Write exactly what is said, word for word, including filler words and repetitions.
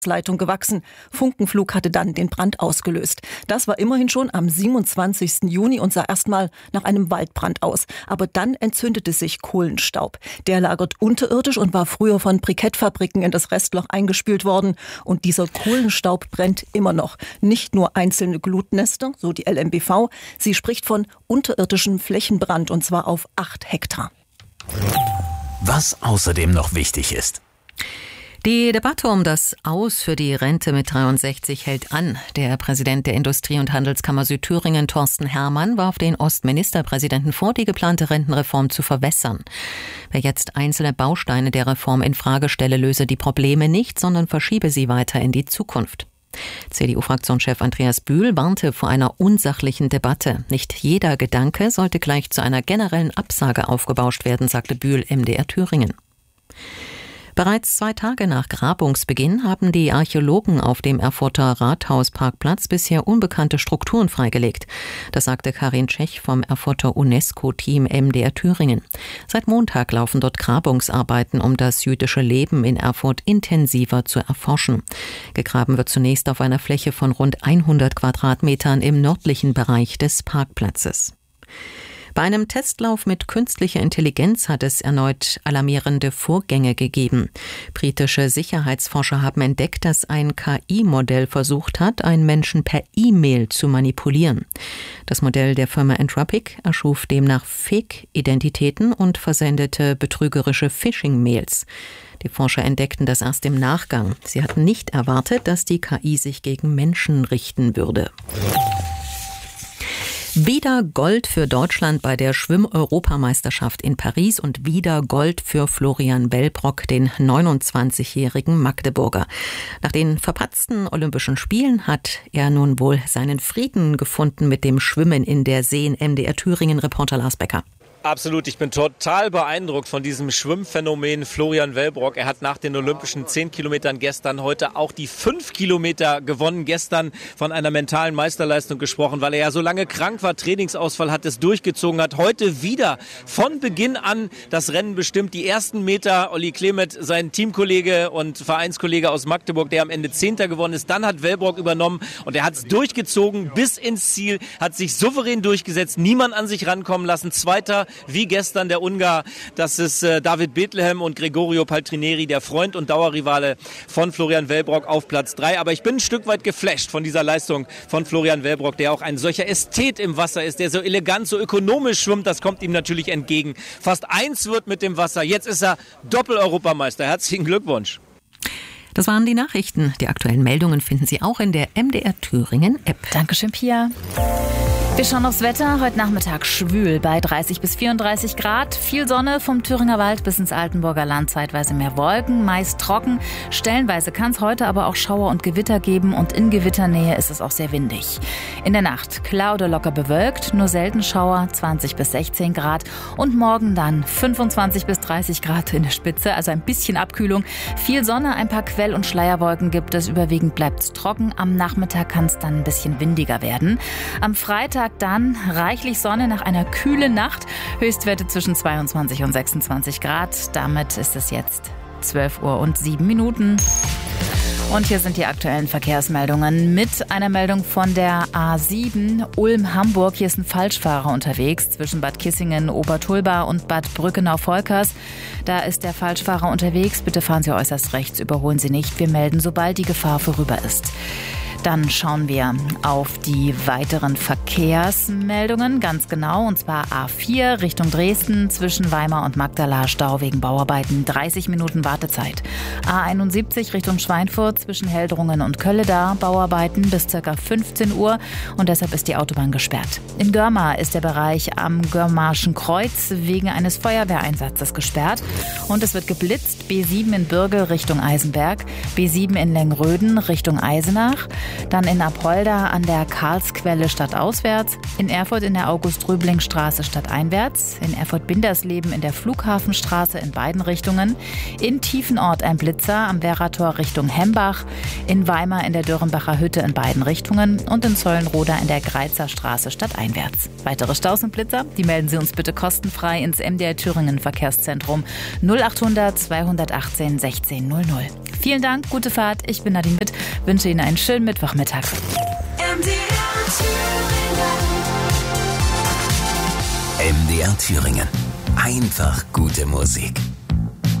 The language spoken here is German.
Leitung gewachsen. Funkenflug hatte dann den Brand ausgelöst. Das war immerhin schon am siebenundzwanzigsten Juni und sah erstmal nach einem Waldbrand aus. Aber dann entzündete sich Kohlenstaub. Der lagert unterirdisch und war früher von Brikettfabriken in das Restloch eingespült worden. Und dieser Kohlenstaub brennt immer noch. Nicht nur einzelne Glutnester, so die L M B V. Sie spricht von unterirdischem Flächenbrand und zwar auf acht Hektar. Was außerdem noch wichtig ist. Die Debatte um das Aus für die Rente mit dreiundsechzig hält an. Der Präsident der Industrie- und Handelskammer Südthüringen, Thorsten Herrmann, warf den Ostministerpräsidenten vor, die geplante Rentenreform zu verwässern. Wer jetzt einzelne Bausteine der Reform in Frage stelle, löse die Probleme nicht, sondern verschiebe sie weiter in die Zukunft. C D U-Fraktionschef Andreas Bühl warnte vor einer unsachlichen Debatte. Nicht jeder Gedanke sollte gleich zu einer generellen Absage aufgebauscht werden, sagte Bühl M D R Thüringen. Bereits zwei Tage nach Grabungsbeginn haben die Archäologen auf dem Erfurter Rathausparkplatz bisher unbekannte Strukturen freigelegt. Das sagte Karin Tschech vom Erfurter UNESCO-Team M D R Thüringen. Seit Montag laufen dort Grabungsarbeiten, um das jüdische Leben in Erfurt intensiver zu erforschen. Gegraben wird zunächst auf einer Fläche von rund hundert Quadratmetern im nördlichen Bereich des Parkplatzes. Bei einem Testlauf mit künstlicher Intelligenz hat es erneut alarmierende Vorgänge gegeben. Britische Sicherheitsforscher haben entdeckt, dass ein K I-Modell versucht hat, einen Menschen per E-Mail zu manipulieren. Das Modell der Firma Anthropic erschuf demnach Fake-Identitäten und versendete betrügerische Phishing-Mails. Die Forscher entdeckten das erst im Nachgang. Sie hatten nicht erwartet, dass die K I sich gegen Menschen richten würde. Wieder Gold für Deutschland bei der Schwimm-Europameisterschaft in Paris und wieder Gold für Florian Wellbrock, den neunundzwanzigjährigen Magdeburger. Nach den verpatzten Olympischen Spielen hat er nun wohl seinen Frieden gefunden mit dem Schwimmen in der See. M D R Thüringen-Reporter Lars Becker. Absolut, ich bin total beeindruckt von diesem Schwimmphänomen Florian Wellbrock. Er hat nach den Olympischen zehn Kilometern gestern heute auch die fünf Kilometer gewonnen. Gestern von einer mentalen Meisterleistung gesprochen, weil er ja so lange krank war, Trainingsausfall hat, es durchgezogen hat. Heute wieder von Beginn an das Rennen bestimmt. Die ersten Meter, Olli Klemet, sein Teamkollege und Vereinskollege aus Magdeburg, der am Ende Zehnter geworden ist. Dann hat Wellbrock übernommen und er hat es durchgezogen bis ins Ziel, hat sich souverän durchgesetzt, niemand an sich rankommen lassen. Zweiter wie gestern der Ungar, das ist äh, David Bethlehem und Gregorio Paltrineri, der Freund und Dauerrivale von Florian Wellbrock auf Platz drei. Aber ich bin ein Stück weit geflasht von dieser Leistung von Florian Wellbrock, der auch ein solcher Ästhet im Wasser ist, der so elegant, so ökonomisch schwimmt. Das kommt ihm natürlich entgegen. Fast eins wird mit dem Wasser. Jetzt ist er Doppel-Europameister. Herzlichen Glückwunsch. Das waren die Nachrichten. Die aktuellen Meldungen finden Sie auch in der M D R Thüringen App. Dankeschön, Pia. Wir schauen aufs Wetter. Heute Nachmittag schwül bei dreißig bis vierunddreißig Grad. Viel Sonne vom Thüringer Wald bis ins Altenburger Land. Zeitweise mehr Wolken, meist trocken. Stellenweise kann es heute aber auch Schauer und Gewitter geben. Und in Gewitternähe ist es auch sehr windig. In der Nacht klar oder locker bewölkt. Nur selten Schauer, zwanzig bis sechzehn Grad. Und morgen dann fünfundzwanzig bis dreißig Grad in der Spitze. Also ein bisschen Abkühlung. Viel Sonne, ein paar Quell- und Schleierwolken gibt es. Überwiegend bleibt es trocken. Am Nachmittag kann es dann ein bisschen windiger werden. Am Freitag dann reichlich Sonne nach einer kühlen Nacht. Höchstwerte zwischen zweiundzwanzig und sechsundzwanzig Grad. Damit ist es jetzt zwölf Uhr und sieben Minuten. Und hier sind die aktuellen Verkehrsmeldungen mit einer Meldung von der A sieben Ulm-Hamburg. Hier ist ein Falschfahrer unterwegs zwischen Bad Kissingen, Obertulba und Bad Brückenau-Volkers. Da ist der Falschfahrer unterwegs. Bitte fahren Sie äußerst rechts, überholen Sie nicht. Wir melden, sobald die Gefahr vorüber ist. Dann schauen wir auf die weiteren Verkehrsmeldungen, ganz genau, und zwar A vier Richtung Dresden zwischen Weimar und Magdala, Stau wegen Bauarbeiten, dreißig Minuten Wartezeit. A einundsiebzig Richtung Schweinfurt zwischen Heldrungen und Kölleda, Bauarbeiten bis ca. fünfzehn Uhr und deshalb ist die Autobahn gesperrt. In Görmar ist der Bereich am Görmarschen Kreuz wegen eines Feuerwehreinsatzes gesperrt und es wird geblitzt. B sieben in Bürgel Richtung Eisenberg, B sieben in Lengröden Richtung Eisenach, Dann in Apolda an der Karlsquelle stadtauswärts, in Erfurt in der August-Röbling-Straße stadteinwärts, in Erfurt-Bindersleben in der Flughafenstraße in beiden Richtungen, in Tiefenort ein Blitzer am Werrator Richtung Hembach, in Weimar in der Dürrenbacher Hütte in beiden Richtungen und in Zollenroda in der Greizer Straße stadteinwärts. Weitere Staus und Blitzer, die melden Sie uns bitte kostenfrei ins M D R Thüringen Verkehrszentrum null achthundert zweihundertachtzehn sechzehn null null. Vielen Dank, gute Fahrt. Ich bin Nadine Witt, wünsche Ihnen einen schönen Mittwochmittag. M D R Thüringen. M D R Thüringen. Einfach gute Musik.